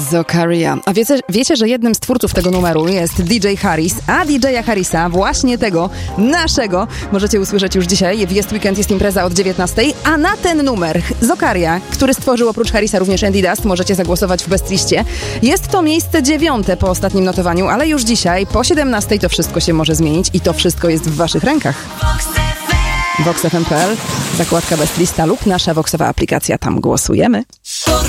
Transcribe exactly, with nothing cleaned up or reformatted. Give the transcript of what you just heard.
Zokaria. A wiecie, wiecie, że jednym z twórców tego numeru jest D J Harris, a D J Harrisa, właśnie tego, naszego, możecie usłyszeć już dzisiaj w Jest Weekend, Jest Impreza od dziewiętnastej, a na ten numer Zokaria, który stworzył oprócz Harrisa również Andy Dust, możecie zagłosować w Bestliście. Jest to miejsce dziewiąte po ostatnim notowaniu, ale już dzisiaj, po siedemnastej to wszystko się może zmienić i to wszystko jest w waszych rękach. vox f m kropka p l, zakładka Bestlista lub nasza voxowa aplikacja, tam głosujemy.